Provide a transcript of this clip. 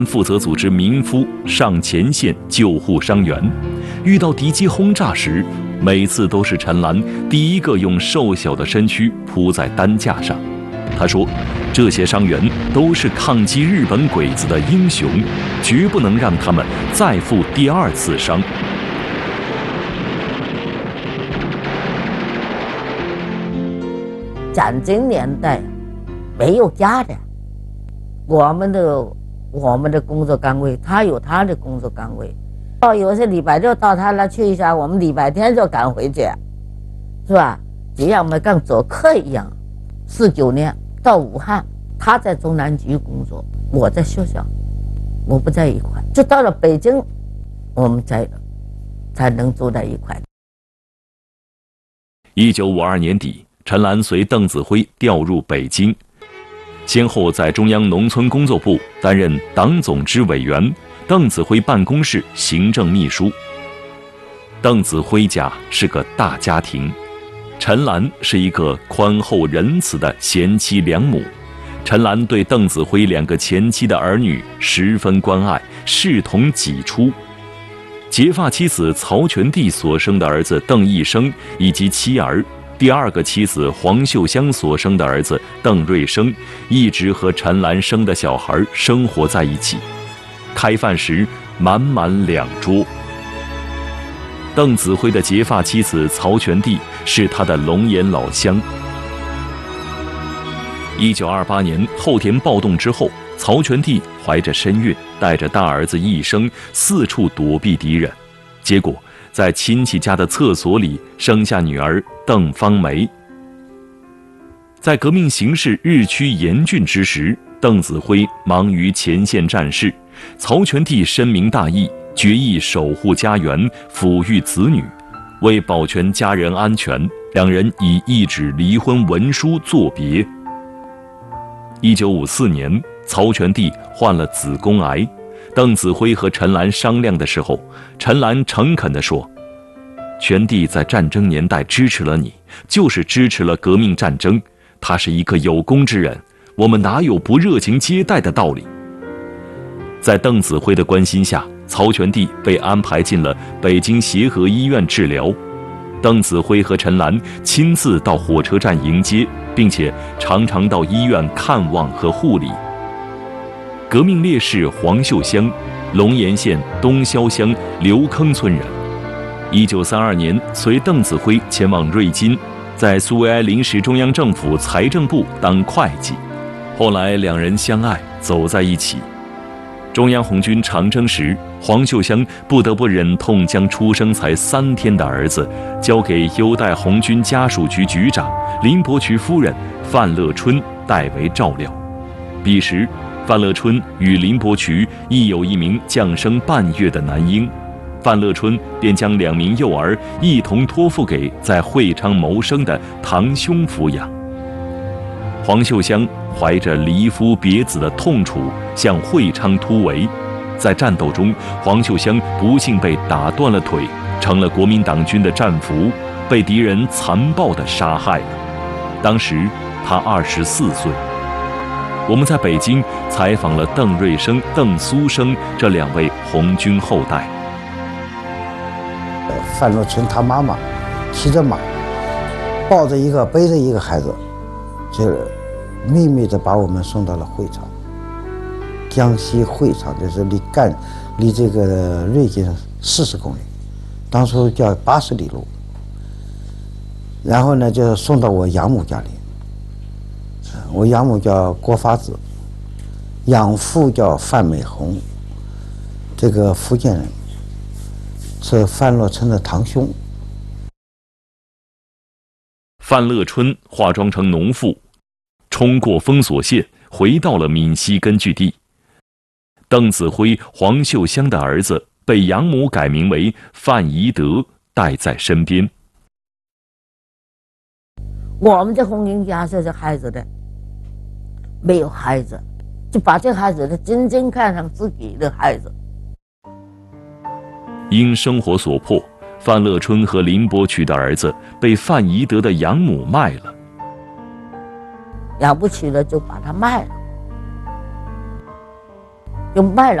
负责组织民夫上前线救护伤员，遇到敌机轰炸时，每次都是陈兰第一个用瘦小的身躯扑在担架上。他说，这些伤员都是抗击日本鬼子的英雄，绝不能让他们再负第二次伤。 战争年代没有假的，我们的工作岗位，他有他的工作岗位。有些礼拜六到他那去一下，我们礼拜天就赶回去，是吧？就像我们跟做客一样。49年到武汉，他在中南局工作，我在学校，我不在一块。就到了北京，我们才能住在一块。 1952年底，陈兰随邓子恢调入北京，先后在中央农村工作部担任党总支委员、邓子恢办公室行政秘书。邓子恢家是个大家庭，陈兰是一个宽厚仁慈的贤妻良母。陈兰对邓子恢2个前妻的儿女十分关爱，视同己出。结发妻子曹全娣所生的儿子邓义生以及妻儿，第2个妻子黄秀香所生的儿子邓瑞生，一直和陈兰生的小孩生活在一起。开饭时满满2桌。邓子恢的结发妻子曹全娣是他的龙颜老乡。1928年后田暴动之后，曹全娣怀着身孕，带着大儿子义生四处躲避敌人，结果在亲戚家的厕所里生下女儿邓芳梅。在革命形势日趋严峻之时，邓子恢忙于前线战事，曹全娣深明大义，决意守护家园，抚育子女。为保全家人安全，两人以一纸离婚文书作别。1954年，曹全娣患了子宫癌，邓子恢和陈兰商量的时候，陈兰诚恳地说：“全娣在战争年代支持了你，就是支持了革命战争。他是一个有功之人，我们哪有不热情接待的道理？”在邓子恢的关心下，曹全娣被安排进了北京协和医院治疗。邓子恢和陈兰亲自到火车站迎接，并且常常到医院看望和护理。革命烈士黄秀香，龙岩县东肖乡刘坑村人。1932年，随邓子恢前往瑞金，在苏维埃临时中央政府财政部当会计。后来两人相爱，走在一起。中央红军长征时，黄秀香不得不忍痛将出生才3天的儿子交给优待红军家属局局长林伯渠夫人范乐春代为照料。彼时，范乐春与林伯渠亦有一名降生半月的男婴，范乐春便将2名幼儿一同托付给在会昌谋生的堂兄抚养。黄秀香怀着离夫别子的痛楚向会昌突围，在战斗中，黄秀香不幸被打断了腿，成了国民党军的战俘，被敌人残暴地杀害了。当时他24岁。我们在北京采访了邓瑞生、邓苏生这2位红军后代。 范乐春他妈妈骑着马，背着一个孩子，就秘密地把我们送到了会昌。江西会昌就是离这个瑞金40公里，当初叫80里路。然后呢，就送到我养母家里。我养母叫郭发子，养父叫范美红，这个福建人，是范乐春的堂兄。 范乐春化妆成农妇，冲过封锁线，回到了闽西根据地。邓子恢、黄秀香的儿子被养母改名为范宜德，带在身边。 我们这红军家是这孩子的，没有孩子，就把这孩子的真正看成自己的孩子。 因生活所迫，范乐春和林伯渠的儿子被范宜德的养母卖了， 养不起了就把他卖了。 就卖了。